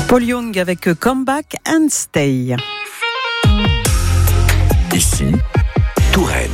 Paul Young avec Come Back and Stay. Ici, Touraine.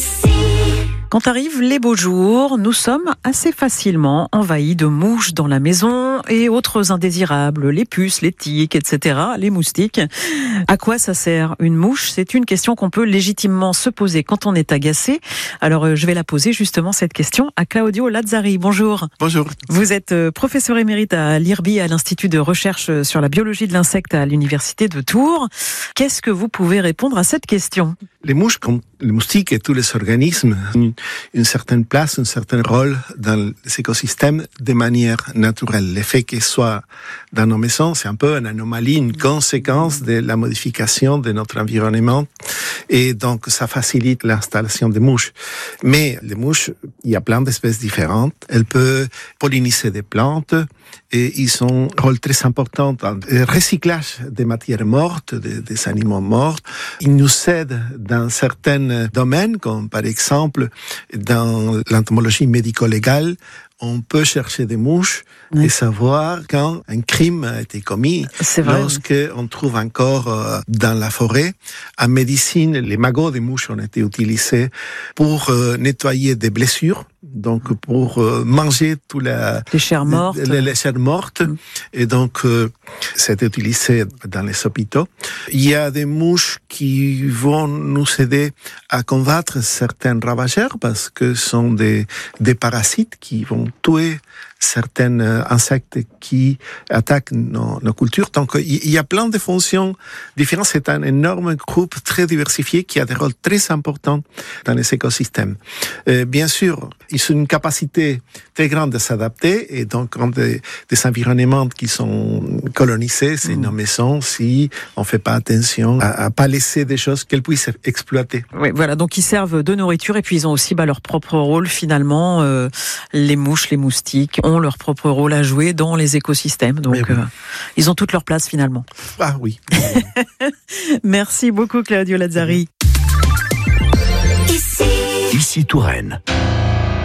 Quand arrivent les beaux jours, nous sommes assez facilement envahis de mouches dans la maison et autres indésirables, les puces, les tiques, etc., les moustiques. À quoi ça sert une mouche ? C'est une question qu'on peut légitimement se poser quand on est agacé. Alors je vais la poser justement cette question à Claudio Lazzari. Bonjour. Bonjour. Vous êtes professeur émérite à l'IRBI, à l'Institut de recherche sur la biologie de l'insecte à l'Université de Tours. Qu'est-ce que vous pouvez répondre à cette question ? Les mouches, comme les moustiques et tous les organismes, ont une certaine place, un certain rôle dans les écosystèmes de manière naturelle. Le fait qu'elles soient dans nos maisons, c'est un peu une anomalie, une conséquence de la modification de notre environnement. Et donc, ça facilite l'installation des mouches. Mais les mouches, il y a plein d'espèces différentes. Elles peuvent polliniser des plantes et ils ont un rôle très important dans le recyclage des matières mortes, des animaux morts. Ils nous aident dans certains domaines, comme par exemple dans l'entomologie médico-légale. On peut chercher des mouches et savoir quand un crime a été commis. C'est vrai. Lorsque on trouve un corps dans la forêt. En médecine, les magots des mouches ont été utilisés pour nettoyer des blessures. Donc, pour manger tout les chairs mortes. Les chairs mortes. Et donc, c'est utilisé dans les hôpitaux. Il y a des mouches qui vont nous aider à combattre certains ravageurs parce que ce sont des parasites qui vont tuer certains insectes qui attaquent nos cultures. Donc, il y a plein de fonctions différentes. C'est un énorme groupe très diversifié qui a des rôles très importants dans les écosystèmes. Bien sûr, ils ont une capacité très grande de s'adapter et donc, comme des environnements qui sont colonisés, c'est nos maisons, si on fait pas attention à pas laisser des choses qu'elles puissent exploiter. Oui, voilà. Donc, ils servent de nourriture et puis ils ont aussi leur propre rôle finalement. Les mouches, les moustiques ont leur propre rôle à jouer dans les écosystèmes. Donc, oui. Ils ont toute leur place finalement. Ah oui. Merci beaucoup Claudio Lazzari. Ici Touraine.